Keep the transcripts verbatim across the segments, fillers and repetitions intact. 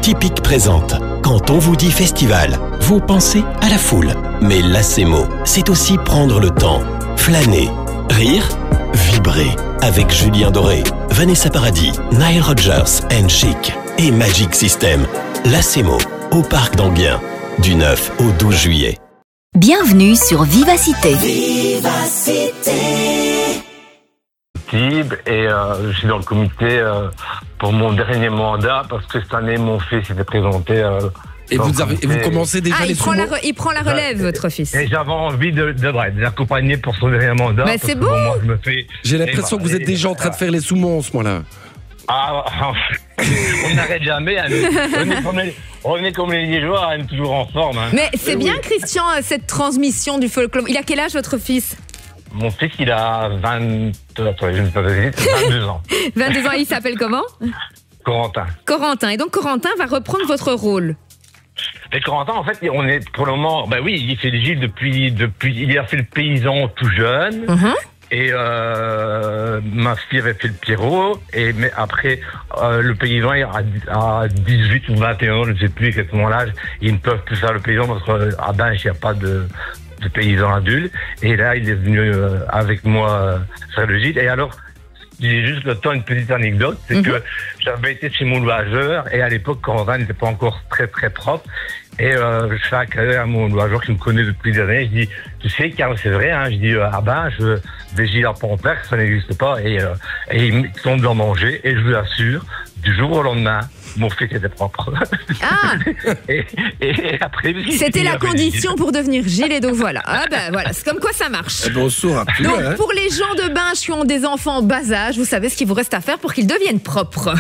Typique présente. Quand on vous dit festival, vous pensez à la foule. Mais Lacemo, c'est aussi prendre le temps, flâner, rire, vibrer. Avec Julien Doré, Vanessa Paradis, Nile Rodgers and Chic et Magic System. Lacemo, au Parc d'Enghien, du neuf au douze juillet. Bienvenue sur Vivacité. Vivacité. Et euh, je suis dans le comité euh, pour mon dernier mandat parce que cette année mon fils était présenté. Euh, et, vous avez, et vous commencez déjà ah, les il prend, la, sumo il prend la relève, et, votre fils. Et j'avais envie de, de, de, de l'accompagner pour son dernier mandat. Mais c'est beau. Bon, moi, je me fais, J'ai l'impression que vous êtes déjà en train de faire les sumo en ce moment-là. Ah, on n'arrête jamais. Hein, on, est comme les, on est comme les Liégeois, on est toujours en forme. Hein. Mais c'est oui. bien, Christian, cette transmission du folklore. Il a quel âge, votre fils? Mon fils, il a vingt... Attendez, je ne sais pas vingt-deux ans. vingt-deux ans, il s'appelle comment? Corentin. Corentin. Et donc, Corentin va reprendre votre rôle. Mais Corentin, en fait, on est pour le moment... Ben oui, il fait le gîte depuis, depuis... Il a fait le paysan tout jeune. Uh-huh. Et euh, ma fille avait fait le Pierrot. Et mais après, euh, le paysan, à dix-huit ou vingt et un ans, je ne sais plus exactement l'âge, ils ne peuvent plus faire le paysan parce qu'à Binge, il n'y a pas de... de paysan adulte, et là il est venu euh, avec moi euh, faire le gîte. Et alors, j'ai juste le temps une petite anecdote, c'est mm-hmm. que j'avais été chez mon louageur, et à l'époque Corentin n'était pas encore très très propre, et euh, je fais un cadeau à mon louageur qui me connaît depuis des années. Je dis, tu sais Carl, c'est vrai, hein, je dis euh, ah ben je des gîtes à Panthère, ça n'existe pas, et, euh, et il tombe d'en manger, et je vous assure, du jour au lendemain, mon fils était propre. Ah et, et après, c'était la condition pour devenir Gilles, et donc voilà. Ah ben voilà, c'est comme quoi ça marche. Eh ben, on saura plus, donc hein. Pour les gens de Binge qui ont des enfants en bas âge, vous savez ce qu'il vous reste à faire pour qu'ils deviennent propres.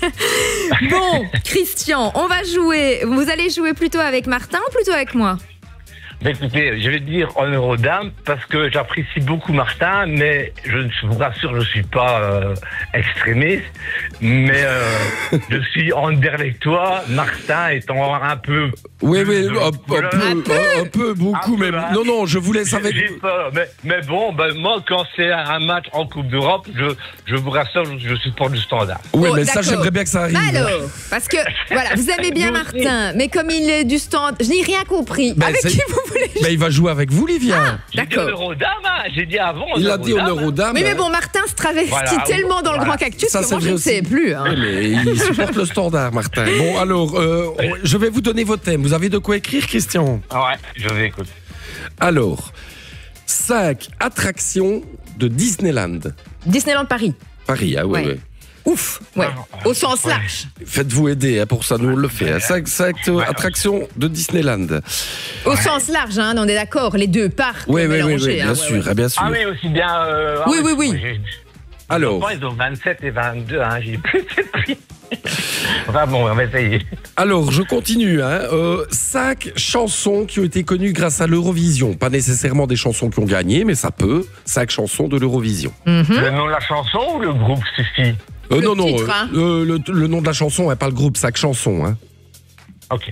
Bon, Christian, on va jouer. Vous allez jouer plutôt avec Martin ou plutôt avec moi? Mais écoutez, je vais dire honneur aux dames parce que j'apprécie beaucoup Martin, mais je, je vous rassure, je ne suis pas euh, extrémiste, mais euh, je suis en derrière avec toi, Martin étant un peu... Oui, oui, un, un, peu, un, peu, un peu, beaucoup, un mais... Peu, hein. Non, non, je vous laisse avec... J'ai peur, mais, mais bon, ben, moi, quand c'est un match en Coupe d'Europe, je, je vous rassure, je, je supporte du Standard. Oui, oh, mais ça, j'aimerais bien que ça arrive. Alors, parce que, voilà, vous aimez bien Martin, mais comme il est du Standard, je n'ai rien compris. Ben, avec qui vous voulez jouer? Ben, il va jouer avec vous, Livia. Ah, j'ai dit Eurodame, hein. J'ai dit avant. Il a dit Eurodame. Oui, mais bon, Martin se travestit voilà, tellement dans voilà. le Grand Cactus ça, que moi, je ne sais plus. Hein. Oui, mais il supporte le Standard, Martin. Bon, alors, euh, je vais vous donner vos thèmes. Vous avez de quoi écrire, Christian? Ouais, je vais écouter. Alors, cinq attractions de Disneyland. Disneyland Paris. Paris, ah oui, ouais. oui. Ouf, ouais, au sens ouais. large. Faites-vous aider, hein, pour ça, nous on le fait. Hein. Cinq, cinq ouais. attractions de Disneyland. Au ouais. sens large, hein, on est d'accord, les deux parcs. Oui, oui, oui, oui, bien hein, sûr, ouais, ouais. bien sûr. Ah oui, aussi bien. Euh, oui, oui, oui. oui. Alors. Ils ont vingt-sept et vingt-deux, hein, j'ai plus depuis. Enfin bon, on va essayer. Alors, je continue. Hein. Euh, cinq chansons qui ont été connues grâce à l'Eurovision. Pas nécessairement des chansons qui ont gagné, mais ça peut. Cinq chansons de l'Eurovision. Mm-hmm. Le nom de la chanson ou le groupe suffit? Euh, le non, non, titre, hein. euh, le, le nom de la chanson, hein, pas le groupe, cinq chansons. Hein. Ok.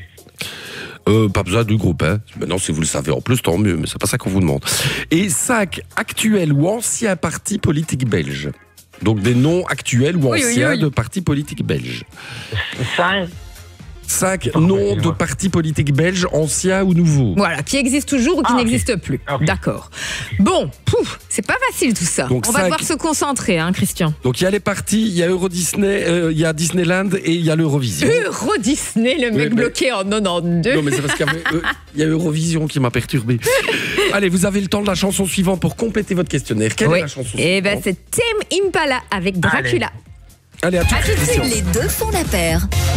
Euh, pas besoin du groupe. Hein. Maintenant, si vous le savez en plus, tant mieux, mais c'est pas ça qu'on vous demande. Et cinq actuels ou anciens partis politiques belges. Donc des noms actuels ou oui, anciens oui, oui. de partis politiques belges. Cinq. Cinq oh, noms de partis politiques belges, anciens ou nouveaux. Voilà, qui existent toujours ou qui ah, n'existent okay. plus. Okay. D'accord. Bon, pouf, c'est pas facile tout ça. Donc, On cinq... va devoir se concentrer, hein, Christian. Donc il y a les partis, il y a Euro Disney, euh, il y a Disneyland et il y a l'Eurovision. Euro Disney, le mec oui, bloqué mais... en quatre-vingt-douze. Non mais c'est parce qu'il y, avait, euh, il y a Eurovision qui m'a perturbé. Allez, vous avez le temps de la chanson suivante pour compléter votre questionnaire. Quelle oui. est la chanson suivante? Eh ben c'est Tame Impala avec Dracula. Allez, Allez à tout de suite. Les deux font la paire.